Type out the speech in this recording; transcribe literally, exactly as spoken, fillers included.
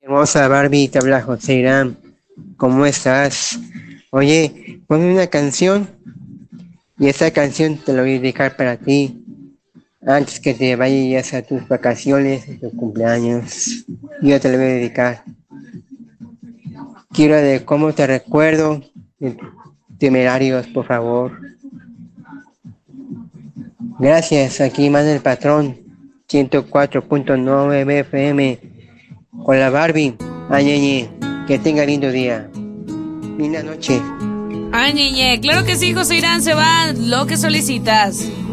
Hermosa Barbie, te habla José Irán. ¿Cómo estás? Oye, ponme una canción y esa canción te la voy a dedicar para ti antes que te vayas a tus vacaciones, a tu cumpleaños. Yo te la voy a dedicar. Quiero de cómo te recuerdo, de Temerarios, por favor. Gracias, aquí más el patrón, ciento cuatro punto nueve F M, con la Barbie. Añeñe, que tenga lindo día. Linda noche. Ay, ñeñe, claro que sí, José Irán, se va lo que solicitas.